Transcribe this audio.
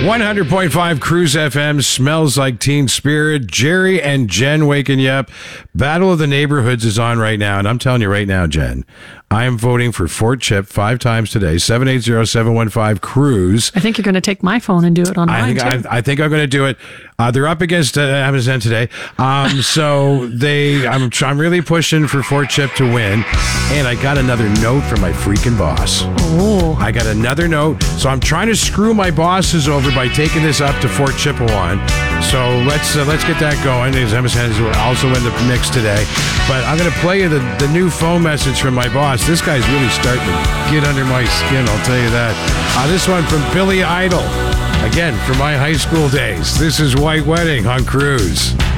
100.5 Cruise FM, smells like Teen Spirit. Jerry and Jen waking you up. Battle of the Neighborhoods is on right now. And I'm telling you right now, Jen, I am voting for Fort Chip 5 times today. 780-715-CRUISE. I think you're going to take my phone and do it on mine, too. I think I'm going to do it. They're up against Amazon today. So I'm really pushing for Fort Chip to win. And I got another note from my freaking boss. Oh. I got another note. So I'm trying to screw my bosses over by taking this up to Fort Chippewa. So let's get that going. Amazon is also in the mix today. But I'm going to play you the new phone message from my boss. This guy's really starting to get under my skin, I'll tell you that. This one from Billy Idol. Again, from my high school days. This is White Wedding on Cruise.